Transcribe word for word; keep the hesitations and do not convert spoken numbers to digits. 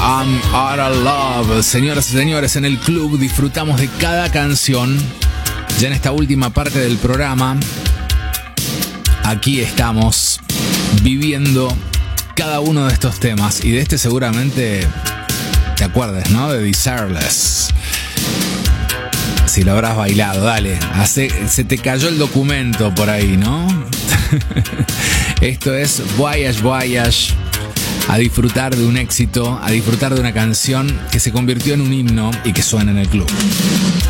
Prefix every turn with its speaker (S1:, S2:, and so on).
S1: I'm Out of Love. Señoras y señores, en el club disfrutamos de cada canción. Ya en esta última parte del programa, aquí estamos viviendo cada uno de estos temas. Y de este seguramente te acuerdas, ¿no? De Desireless. Si lo habrás bailado, dale. Hace, se te cayó el documento por ahí, ¿no? Esto es Voyage Voyage. A disfrutar de un éxito, a disfrutar de una canción que se convirtió en un himno y que suena en el club.